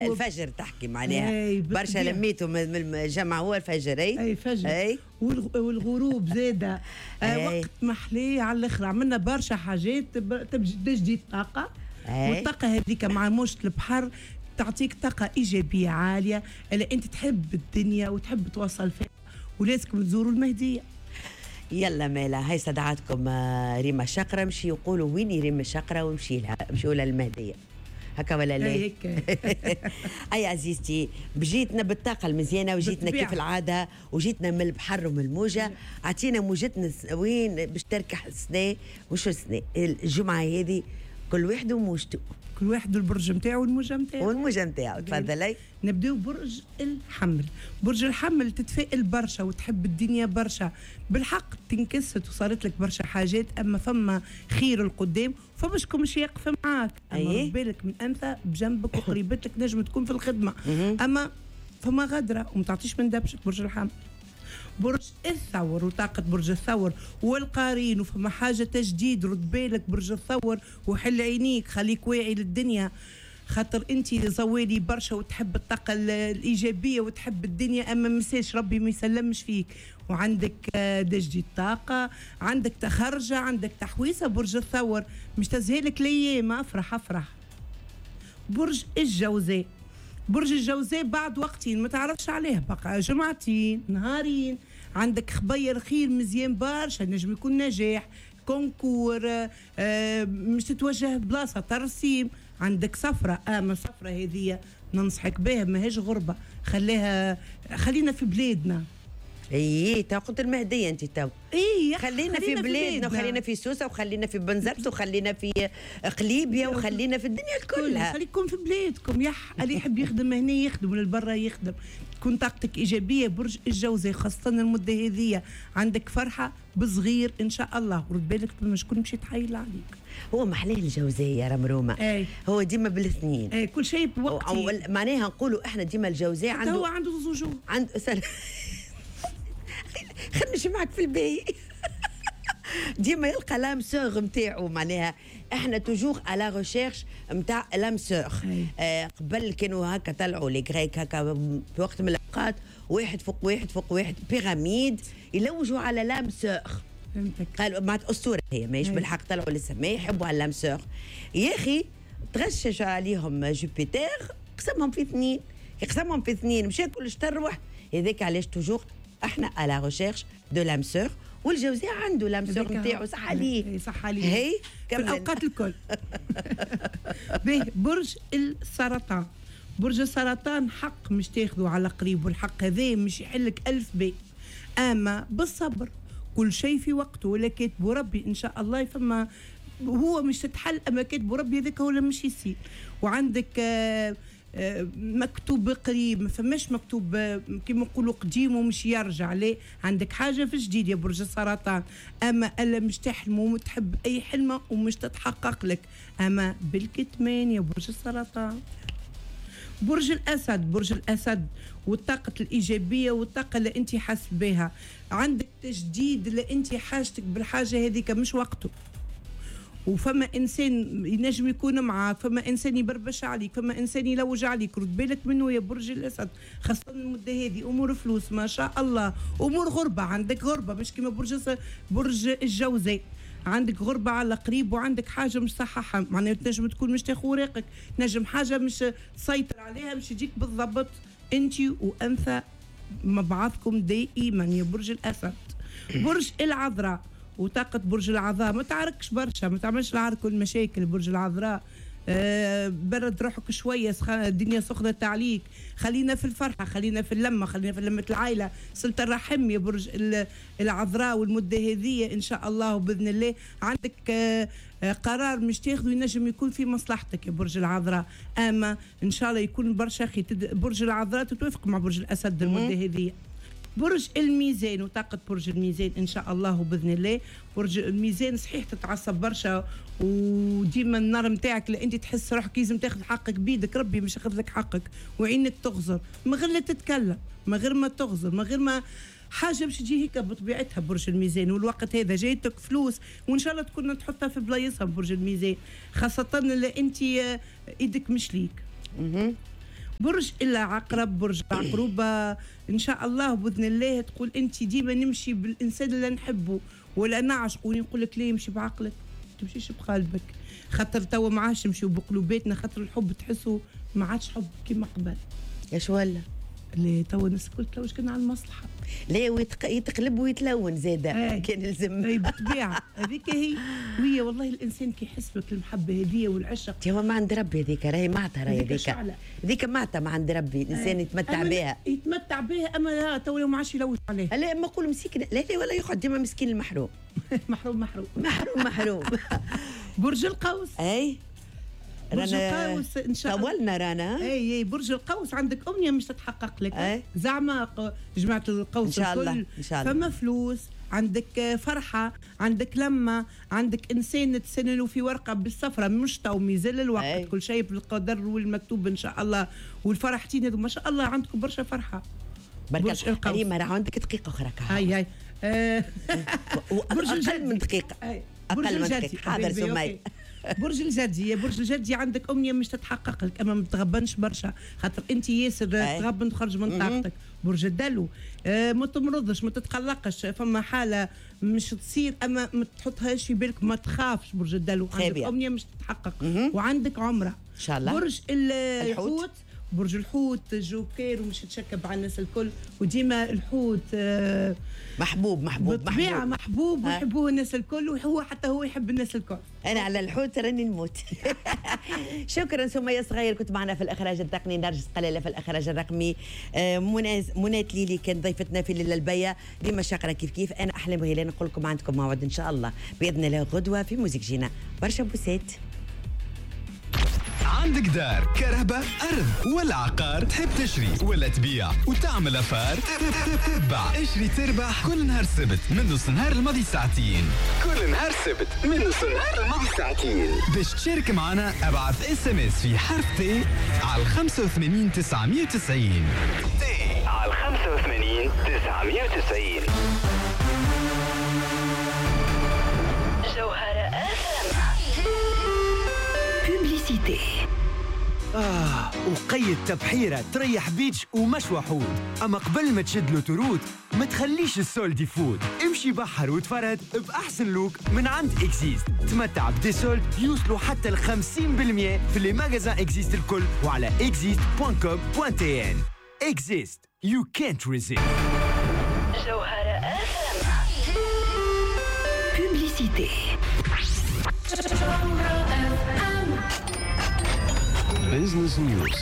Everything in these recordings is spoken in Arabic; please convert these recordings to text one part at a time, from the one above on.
الفجر تحكي معناها برشا لميته من الجمعة هو الفجر. اي فجر والغروب زاده وقت محلي على الاخر. عملنا برشا حاجات تجديد طاقه والطاقه هذيك مع موجة البحر تعطيك طاقه ايجابيه عاليه اللي انت تحب الدنيا وتحب توصل فيها. ولازمكم تزوروا المهديه. يلا مالا هاي استدعتكم ريما الشقرة. مشي يقولوا ويني ريما الشقرة ومشي لها مشيوا لها المهدية هكا ولا لا؟ هيك. اي عزيزتي بجيتنا بالطاقه المزيانه وجيتنا كيف العاده وجيتنا من البحر ومن الموجه. عطينا موجتنا وين باش تركح السنه وش السنه الجمعه هذه كل واحد وموجته كل واحد البرج نتاعو والموجه نتاعو. تفضلي. نبداو برج الحمل. برج الحمل تتفائل برشا وتحب الدنيا برشا بالحق. تنكست وصارت لك برشا حاجات اما فما خير القدام فما شكون مش يقف معاك. اما بالك من انثى بجنبك وقريبتك نجم تكون في الخدمه اما فما غدره وما تعطيش من دبشك. برج الحمل. برج الثور وطاقة برج الثور والقارين وفما حاجة تجديد. رد بالك برج الثور وحل عينيك خليك واعي للدنيا خاطر انت زوالي برشا وتحب الطاقة الإيجابية وتحب الدنيا اما مساش ربي ما يسلمش فيك. وعندك تجديد طاقة عندك تخرجة عندك تحويسة. برج الثور مش تزهلك الايام افرح. برج الجوزاء. برج الجوزاء بعد وقتين ما تعرفش عليه بقى جمعتين نهارين عندك خبير خير مزيان برشا. نجم يكون نجاح كونكور مش تتوجه بلاصه ترسيم. عندك سفره ما السفره هذه ننصحك بها ماهيش غربه خلينا في بلادنا. اي قلت المهديه انت تو خلينا في بلادنا وخلينا في سوسه وخلينا في بنزرت وخلينا في قليبيا وخلينا في الدنيا كلها. خليكم في بلادكم اللي يحب يخدم هنا يخدم وللبرا يخدم. تكون طاقتك ايجابيه. برج الجوزاء خاصه المده هذه عندك فرحه بصغير ان شاء الله. ورد بالك مش شكون مشي تحايل عليك. هو محلاه الجوزاء يا رمرومه. هو ديما بالاثنين كل شيء بوقته. معناها نقولوا احنا ديما الجوزاء عنده هو عنده زوجو خلينا نمشي معك في البي. ديما يلقى لام سوغ نتاعو معناها احنا توجور على ريشيرش نتاع لام سوغ. قبل كانوا هكا طلعوا لي غريك هكا في وقت من الاوقات واحد فوق واحد بيراميد يلوجوا على لام سوغ. قالوا معناتها اسطوره هي ماهيش بالحق طلعوا للسماء يحبوا على لام سوغ. يا اخي تغشش عليهم جوبيتر قسمهم في اثنين مشى كل تروح. هذاك علاش توجور احنا على ريشيرش دو لام سور. والجوزاء عنده لام سور نتاعو صح عليه هي في الاوقات الكل. برج السرطان. برج السرطان حق مش تاخذوا على قريب والحق هذا مش يحلك ألف بي اما بالصبر كل شيء في وقته ولا كاتبوا ربي ان شاء الله. فما هو مش تتحل اما كاتبوا ربي هذاك هو اللي مش يصير. وعندك مكتوب قريب ما فماش مكتوب كيما نقولوا قديم ومش يرجع ليه. عندك حاجه في جديد يا برج السرطان اما الا مش تحلم وتحب اي حلمه ومش تتحقق لك اما بالكتمان يا برج السرطان. برج الاسد والطاقه الايجابيه والطاقه اللي انت حاس بها. عندك تجديد اللي انت حاجتك بالحاجه هذيك مش وقته. وفما انسان ينجم يكون معاك فما انسان يبربش عليك فما انسان يلوج عليك. رد بالك منه يا برج الاسد خاصه المده هذه امور فلوس ما شاء الله. امور غربه عندك غربه مش كما برج الجوزاء عندك غربه على قريب وعندك حاجه مش صححها معناها تنجم تكون مش تاخذ ورقك نجم حاجه مش تسيطر عليها مش يجيك بالضبط انت وانثى مع بعضكم دائما يا برج الاسد. برج العذراء وطاقة برج العذراء ما تعركش برشا ما تعملش العرك والمشاكل. برج العذراء برد روحك شوية الدنيا سخنة عليك. خلينا في الفرحة خلينا في اللمة خلينا في لمة العائلة صلة الرحم يا برج العذراء. والمدة هذه إن شاء الله وبإذن الله عندك قرار مش تاخذه ينجم يكون في مصلحتك يا برج العذراء أما إن شاء الله يكون برشا خير. برج العذراء تتوافق مع برج الأسد المدة هذه. برج الميزان وطاقة برج الميزان إن شاء الله وبإذن الله. برج الميزان صحيح تتعصب برشا وديما النار متاعك اللي أنت تحس روحك لازم تاخذ حقك بيدك ربي مش ياخذ لك حقك وعينك تغزر من غير لا تتكلم من غير ما تغزر من غير ما حاجة باش تجي هيك بطبيعتها. برج الميزان والوقت هذا جايتك فلوس وإن شاء الله تكون تحطها في بلايصها برج الميزان خاصة اللي أنت إيدك مش ليك. برج إلا عقرب، برج عقربة إن شاء الله بإذن الله. تقول أنت ديما نمشي بالإنسان اللي نحبه ولا نعشقه، ونقول لك لا يمشي بعقلك تمشيش بقلبك، خاطر توا ما عادش نمشيو بقلوباتنا، خاطر الحب تحسه ما عادش حب كيما قبل. ايش ولا؟ اللي توا الناس الكل تلوج كان على المصلحة. لا يتقلب ويتلون زاده كان يلزم. اي بالطبيعه هذيك هي. وهي والله الانسان كي يحس بك المحبه هذه والعشق هو ما عند ربي هذيك راهي معتها، راهي هذيك معتها ما عند ربي. الانسان يتمتع بها اما تو ما عادش يلوج عليها. لا ما نقول مسكين، لا ولا يقعد ديما مسكين المحروم. محروم. برج القوس. اي برج القوس ان شاء الله طولنا رانا. اي برج القوس عندك امنيه مش تتحقق لك. زعما جماعه القوس ان شاء الله ان شاء الله. فما فلوس، عندك فرحه، عندك لمه، عندك انسان تسنلوا في ورقه بالصفرة مش تو مازال الوقت. كل شيء بالقدر والمكتوب ان شاء الله. والفرحتين هذو ما شاء الله عندكم برشا فرحه. برج القوس ريما راه عندك دقيقه اخرى. هاي برج اقل من دقيقه. اقل من دقيقه. حاضر سمي. برج الجدي. برج الجدي عندك امنيه مش تتحقق لك، اما ما تغبنش برشا خاطر انت ياسر تغبن تخرج من طاقتك. برج الدلو ما تمرضش، ما تتقلقش، فما حاله مش تصير اما ما تحطهاش في بالك، ما تخافش. برج الدلو عندك امنيه مش تتحقق وعندك عمره ان شاء الله. برج الحوت. برج الحوت جوكير ومش تشكب على الناس الكل، وديما الحوت محبوب بالطبيعه محبوب ويحبوه الناس الكل، وهو حتى هو يحب الناس الكل. انا على الحوت راني نموت. شكرا سمية صغير كنت معنا في الاخراج التقني، نرجس قلالة في الاخراج الرقمي، منات ليلي كانت ضيفتنا في ليلة البيا، ديما شاكرة كيف انا احلام غيلان. نقول لكم عندكم موعد ان شاء الله باذن الله غدوه في موزيك جينا. برشا بوسات. عندك دار، كرهبة، أرض ولا عقار، تحب تشري ولا تبيع وتعمل أفار؟ تبع اشري تربح كل نهار سبت من نص نهار الماضي ساعتين. كل نهار سبت من نص نهار الماضي ساعتين. باش تشارك معنا ابعث SMS في حرف تي على 85 990. تي على 85 990. وقيد تبحيرة تريح بيتش ومشوى حوت. أما قبل ما تشد له تروت ما تخليش السولد يفوت، امشي بحر وتفرد بأحسن لوك من عند إكزيست. تمتع بدي سولد يوصلوا حتى ل 50% في اللي ماغازان إكزيست الكل وعلى exist.com.tn. إكزيست you can't resist. جوهرة بوبليسيتي. بيزنس نيوز.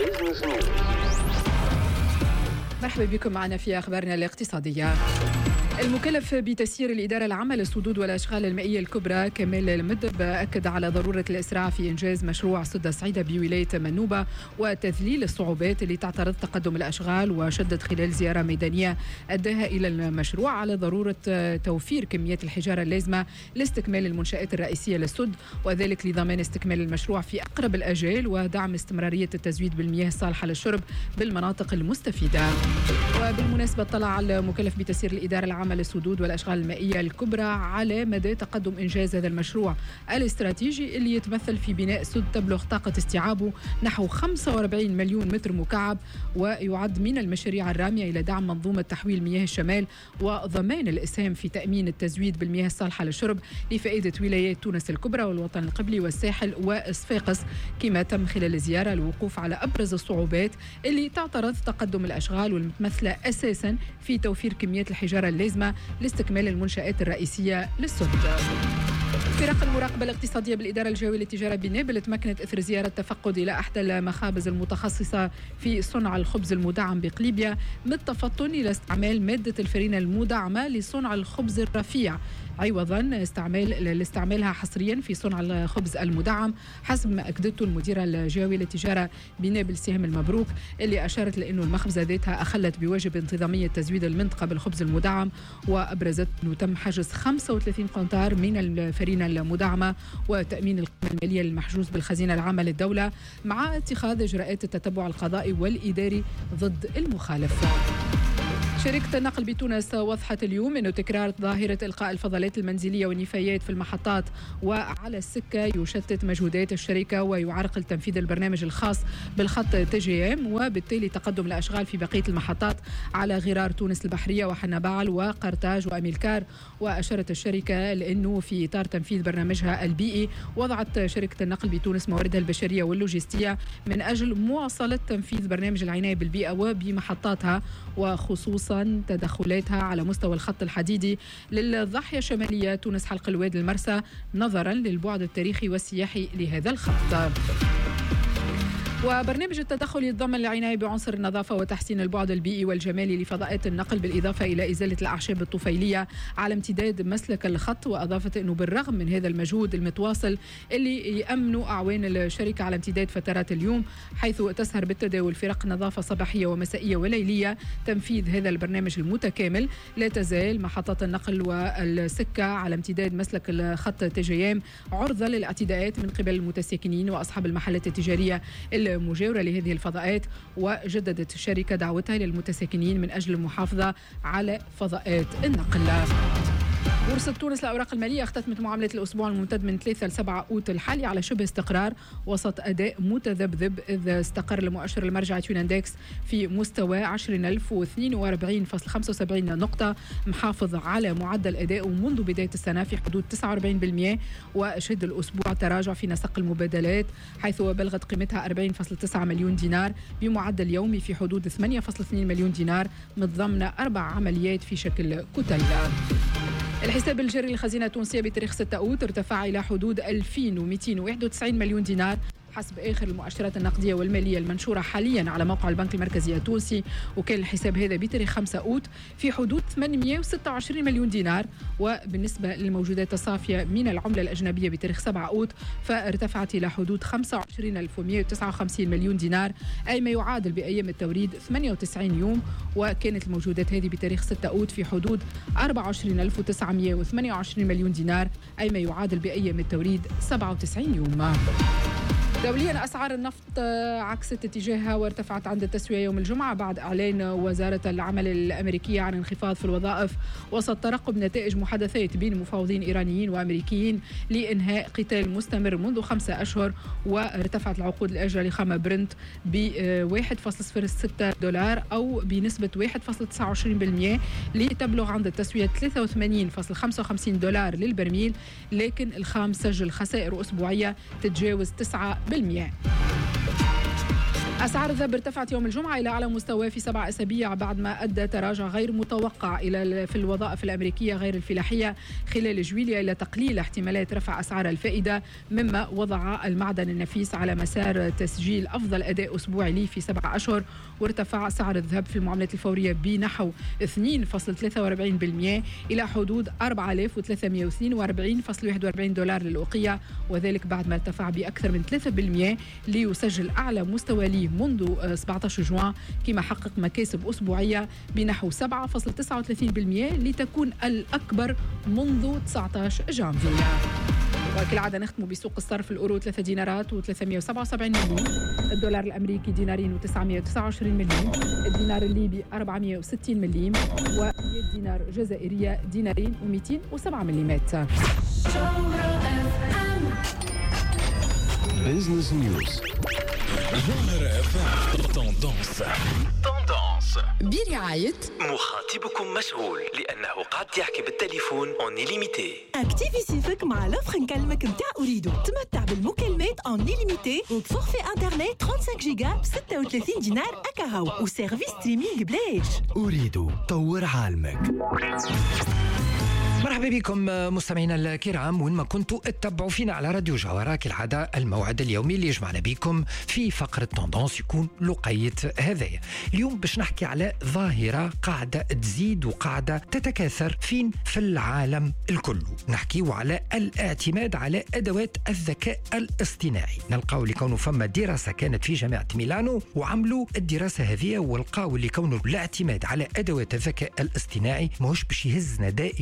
مرحبا بكم معنا في أخبارنا الاقتصادية. المكلف بتسيير الإدارة العامة للسدود والأشغال المائية الكبرى كمال المدب أكد على ضرورة الإسراع في إنجاز مشروع سد سعيدة بولاية منوبة وتذليل الصعوبات اللي تعترض تقدم الأشغال، وشدد خلال زيارة ميدانية أداها إلى المشروع على ضرورة توفير كميات الحجارة اللازمة لاستكمال المنشآت الرئيسية للسد، وذلك لضمان استكمال المشروع في أقرب الأجال ودعم استمرارية التزويد بالمياه الصالحة للشرب بالمناطق المستفيدة. وبالمناسبة اطلع المكلف بتسيير الإدارة العامة للسدود والأشغال المائية الكبرى على مدى تقدم إنجاز هذا المشروع الاستراتيجي اللي يتمثل في بناء سد تبلغ طاقة استيعابه نحو 45 مليون متر مكعب، ويعد من المشاريع الرامية إلى دعم منظومة تحويل مياه الشمال وضمان الإسهام في تأمين التزويد بالمياه الصالحة للشرب لفائدة ولايات تونس الكبرى والوطن القبلي والساحل وصفاقس، كما تم خلال الزيارة الوقوف على أبرز الصعوبات اللي تعترض تقدم الأشغال والمتمثلة أساساً في توفير كميات الحجارة اللازمة لاستكمال المنشآت الرئيسية للسد. فرق المراقبة الاقتصادية بالإدارة الجوية للتجارة بنابل تمكنت إثر زيارة تفقد إلى إحدى المخابز المتخصصة في صنع الخبز المدعم بقليبيا بالتفطن إلى استعمال مادة الفرينة المدعمة لصنع الخبز الرفيع عوضا لاستعمالها حصريا في صنع الخبز المدعم، حسب ما أكدته المديرة الجوية للتجارة بنابل سهام المبروك، اللي أشارت لأنه المخبزة ذاتها أخلت بواجب انتظامية تزويد المنطقة بالخبز المدعم، وأبرزت أنه تم حجز 35 قنطار من الفرينة المدعمة وتأمين القيمة المالية المحجوز بالخزينة العامة للدولة، مع اتخاذ إجراءات التتبع القضائي والإداري ضد المخالف. شركة النقل بتونس وضحت اليوم أنه تكرار ظاهرة إلقاء الفضلات المنزلية والنفايات في المحطات وعلى السكة يشتت مجهودات الشركة ويعرقل تنفيذ البرنامج الخاص بالخط TGM، وبالتالي تقدم الأشغال في بقية المحطات على غرار تونس البحرية وحنبعل وقرطاج وأميلكار. وأشارت الشركة لأنه في إطار تنفيذ برنامجها البيئي وضعت شركة النقل بتونس مواردها البشرية واللوجستية من أجل مواصلة تنفيذ برنامج العناية بالبيئة وبمحطاتها، وخصوصا تدخلاتها على مستوى الخط الحديدي للضاحية الشمالية تونس حلق الواد المرسى نظرا للبعد التاريخي والسياحي لهذا الخط. وبرنامج التدخل يتضمن العناية بعنصر النظافة وتحسين البعد البيئي والجمالي لفضاءات النقل بالإضافة إلى إزالة الأعشاب الطفيلية على امتداد مسلك الخط. وأضافت أنه بالرغم من هذا المجهود المتواصل اللي يأمنوا أعوان الشركة على امتداد فترات اليوم، حيث تسهر بالتداول فرق نظافة صباحية ومسائية وليلية تنفيذ هذا البرنامج المتكامل، لا تزال محطات النقل والسكة على امتداد مسلك الخط TGM عرضة للاعتداءات من قبل المتساكنين وأصحاب المحلات التجارية المجاورة لهذه الفضاءات. وجددت الشركة دعوتها للمتساكنين من أجل المحافظة على فضاءات النقل. بورصة تونس للأوراق المالية اختتمت معاملة الأسبوع الممتد من 3 ل 7 أوت الحالي على شبه استقرار وسط أداء متذبذب، إذ استقر المؤشر المرجعي توناندكس في مستوى 20,042.75 نقطة، محافظ على معدل أدائه منذ بداية السنة في حدود 49%. وشهد الأسبوع تراجع في نسق المبادلات حيث بلغت قيمتها 40.9 مليون دينار بمعدل يومي في حدود 8.2 مليون دينار، متضمنة 4 عمليات في شكل كتيلة. الحساب الجاري للخزينة التونسية بتاريخ 6 أوت ارتفع إلى حدود 2291 مليون دينار حسب آخر المؤشرات النقدية والمالية المنشورة حاليا على موقع البنك المركزي التونسي. وكان الحساب هذا بتاريخ 5 أوت في حدود 826 مليون دينار. وبالنسبة للموجودات الصافية من العملة الأجنبية بتاريخ 7 أوت فارتفعت إلى حدود 25,159 مليون دينار، أي ما يعادل بأيام التوريد 98 يوم. وكانت الموجودات هذه بتاريخ 6 أوت في حدود 24,928 مليون دينار، أي ما يعادل بأيام التوريد 97 يوم. دوليا أسعار النفط عكست اتجاهها وارتفعت عند التسوية يوم الجمعة بعد إعلان وزارة العمل الأمريكية عن انخفاض في الوظائف وسط ترقب نتائج محادثات بين مفاوضين إيرانيين وأمريكيين لإنهاء قتال مستمر منذ 5 أشهر. وارتفعت العقود الآجلة لخام برنت ب 1.06 دولار أو بنسبة 1.29% لتبلغ عند التسوية 83.55 دولار للبرميل، لكن الخام سجل خسائر أسبوعية تتجاوز 9%. أسعار الذهب ارتفعت يوم الجمعة إلى أعلى مستوى في 7 أسابيع بعد ما أدى تراجع غير متوقع في الوظائف الأمريكية غير الفلاحية خلال جويليا إلى تقليل احتمالات رفع أسعار الفائدة، مما وضع المعدن النفيس على مسار تسجيل أفضل أداء أسبوعي ليه في 7 أشهر. وارتفع سعر الذهب في المعاملات الفورية بنحو 2.43% إلى حدود 4,342.41 دولار للأوقية، وذلك بعد ما ارتفع بأكثر من 3% ليسجل أعلى مستوى ليه منذ 17 جوان، كما حقق مكاسب أسبوعية بنحو 7.39% لتكون الأكبر منذ 19 جانفي. وكالعادة نختم بسوق الصرف. الأورو 3 دينارات و377 مليم، الدولار الأمريكي دينارين و929 مليم، الدينار الليبي 460 مليم، والدينار الجزائرية دينارين و207 ملم. بيزنس نيوز. توندونس برعاية مخاطبكم مشغول لأنه قاعد يحكي بالتليفون اون ليميتي. اكتيفي سيفك مع لوفر نكلمك نتاع أريدو. تمتع بالمكالمات اون ليميتي وبفورفي انترنت 35 جيجا ب 36 دينار أكاهو وسيرفيس ستريمينغ بلاش. أريدو طور عالمك. مرحبا بكم مستمعينا الكرام وين ما كنتوا اتبعوا فينا على راديو جوهرة كالعادة، الموعد اليومي اللي يجمعنا بكم في فقرة توندونس يكون لقية هذايا. اليوم باش نحكي على ظاهرة قاعدة تزيد وقاعدة تتكاثر في العالم الكل. نحكيو على الاعتماد على أدوات الذكاء الاصطناعي. نلقاو لكونه فما دراسة كانت في جامعة ميلانو وعملوا الدراسة هذه ولقاو لكونه الاعتماد على أدوات الذكاء الاصطناعي ماهوش باش يهزنا دائما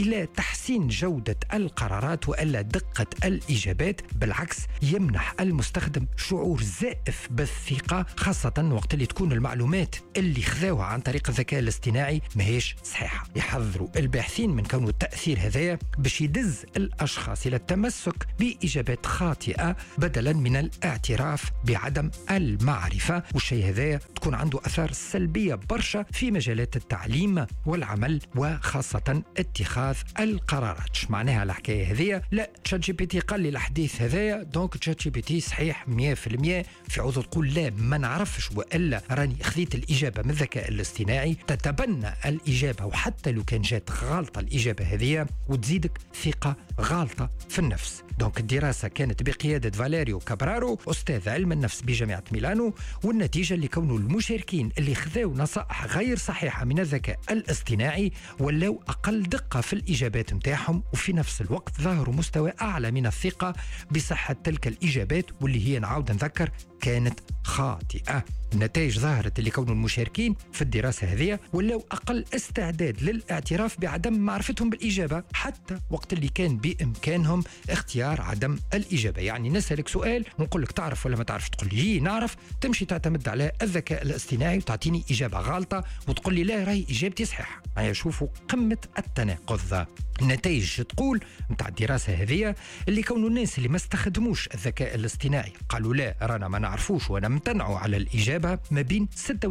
إلى تحسين جودة القرارات وإلا دقة الإجابات، بالعكس يمنح المستخدم شعور زائف بالثقة، خاصة وقت اللي تكون المعلومات اللي خذاوها عن طريق الذكاء الاصطناعي ماهيش صحيحة. يحذروا الباحثين من كون التأثير هذايا باش يدز الأشخاص إلى التمسك بإجابات خاطئة بدلا من الاعتراف بعدم المعرفة، والشيء هذايا تكون عنده أثار سلبية برشا في مجالات التعليم والعمل وخاصة اتخاذ القرارات. معناها الحكاية هذية؟ لا، تشات جي بي تي قال لي الحديث هذايا دونك تشات جي بي تي صحيح 100%. في عوض تقول لا ما نعرفش وإلا راني خذيت الإجابة من الذكاء الاصطناعي، تتبنى الإجابة وحتى لو كان جات غلطة الإجابة هذية وتزيدك ثقة غلطة في النفس. دونك الدراسة كانت بقيادة فاليريو كابرارو أستاذ علم النفس بجامعة ميلانو، والنتيجة اللي كونوا المشاركين اللي خذوا نصائح غير صحيحة من الذكاء الاصطناعي ولاو أقل دقة في الإجابات متاعهم، وفي نفس الوقت ظهروا مستوى أعلى من الثقة بصحة تلك الإجابات واللي هي نعاود نذكر كانت خاطئة. النتائج ظهرت اللي كونوا المشاركين في الدراسة هذه ولاو أقل استعداد للاعتراف بعدم معرفتهم بالإجابة حتى وقت اللي كان بإمكانهم اختيار عدم الإجابة. يعني نسألك سؤال ونقول لك تعرف ولا ما تعرف، تقول لي نعرف، تمشي تعتمد على الذكاء الاصطناعي وتعطيني إجابة غلطة وتقول لي لا راهي إجابتي صحيحة. يعني شوفوا قمة التناقض. النتائج تقول متاع الدراسة هذه اللي كونوا الناس اللي ما استخدموش الذكاء الاصطناعي قالوا لا رانا ما نعرفوش وانا امتنعوا على الإجابة ما بين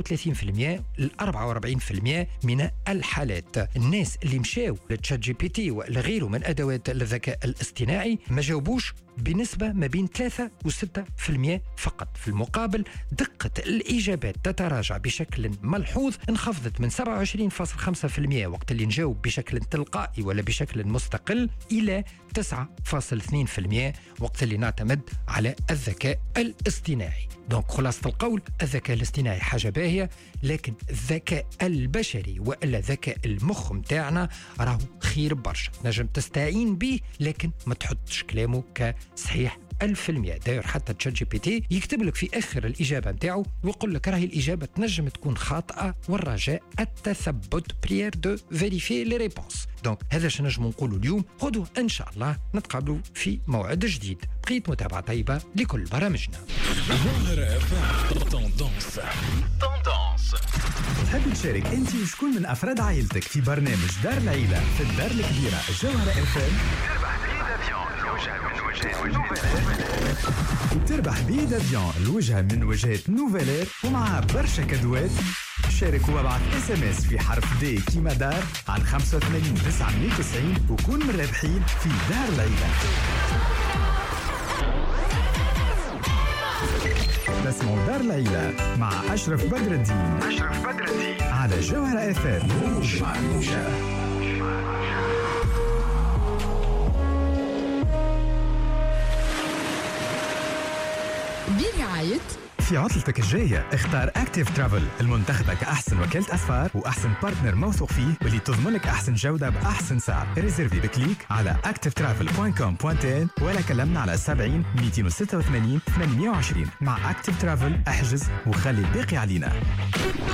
36% ل 44% من الحالات. الناس اللي مشاو لتشات جي بي تي وغيره من أدوات الذكاء الاصطناعي ما جاوبوش بنسبة ما بين 3 و 6% فقط. في المقابل دقة الإجابات تتراجع بشكل ملحوظ، انخفضت من 27.5% وقت اللي نجاوب بشكل تلقائي ولا بشكل مستقل إلى 9.2% وقت اللي نعتمد على الذكاء الاصطناعي. دونك خلاصة القول الذكاء الاصطناعي حاجة باهية، لكن الذكاء البشري وإلا ذكاء المخ متاعنا راهو خير برشا، نجم تستعين به لكن ما تحطش كلامه كصحيح 100%. داير حتى تشات جي بي تي يكتب لك في آخر الإجابة متاعه ويقول لك راهي الإجابة تنجم تكون خاطئة والرجاء التثبت بريير دو فيريفي لي ريبونس. دونك هذا شنو نجم نقولوا اليوم. غدوة إن شاء الله نتقابلوا في موعد جديد. بقيت متابعة طيبة لكل برامجنا. تحب تشارك أنت وشكون من أفراد عائلتك في برنامج دار العيلة في الدار الكبيرة الجوهرة FM؟ تربح بيه دافيون الوجهة من وجهات نوفيلير ومعها برشا كادوات. شارك وابعث SMS في حرف دي كيما دار على 85 وكون من الرابحين في دار العيلة. نسمع دار العيلة مع أشرف بدر الدين على جوهرة FM. برعاية في عطلتك الجاية اختار أكتيف ترافل المنتخبة كأحسن وكالة أسفار وأحسن بارتنر موثوق فيه واللي تضمنك أحسن جودة بأحسن سعر. ريزيرفي بكليك على activetravel.com.tn ولا كلمنا على 70 286 820. مع أكتيف ترافل احجز وخلي الباقي علينا.